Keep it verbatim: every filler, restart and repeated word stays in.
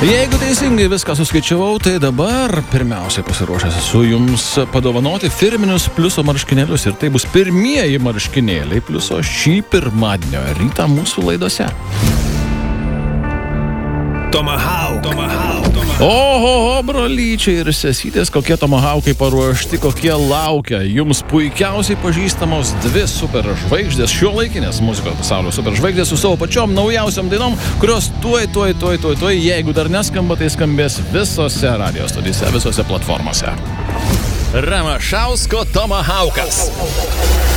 Jeigu teisingai viską suskaičiavau, tai dabar pirmiausiai pasiruošęs esu jums padovanoti firminius pliuso marškinėlius ir tai bus pirmieji marškinėliai pliuso šį pirmadienio rytą mūsų laidose. Tomahawk. Tomahawk. Tomahawk. Oho, brolyčiai ir sesytės, kokie tomahawkai paruošti, kokie laukia. Jums puikiausiai pažįstamos dvi superžvaigždės, šiuolaikinės muzikos pasaulio superžvaigždės su savo pačiom naujausiom dainom, kurios tuoj, tuoj, tuoj, tuoj, tuoj, jeigu dar neskamba, tai skambės visose radio stotyse, visose platformose. Ramašausko Tomahawkas.